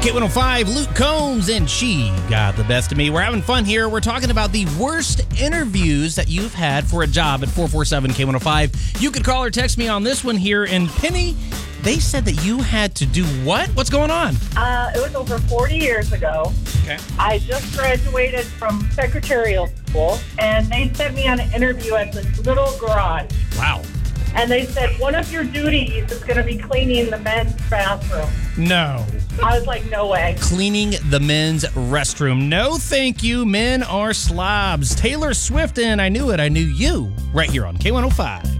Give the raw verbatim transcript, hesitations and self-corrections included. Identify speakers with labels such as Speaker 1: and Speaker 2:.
Speaker 1: K one oh five, Luke Combs, and She Got the Best of Me. We're having fun here. We're talking about the worst interviews that you've had for a job at four four seven K one oh five. You could call or text me on this one here. And Penny, they said that you had to do what? What's going on?
Speaker 2: Uh, it was over forty years ago.
Speaker 1: Okay.
Speaker 2: I just graduated from secretarial school, and they sent me on an interview at this little garage.
Speaker 1: Wow.
Speaker 2: And they said, one of your duties is going to be cleaning the men's bathroom.
Speaker 1: No.
Speaker 2: I was like, no way.
Speaker 1: Cleaning the men's restroom. No, thank you. Men are slobs. Taylor Swift and I Knew It, I Knew You, right here on K one oh five.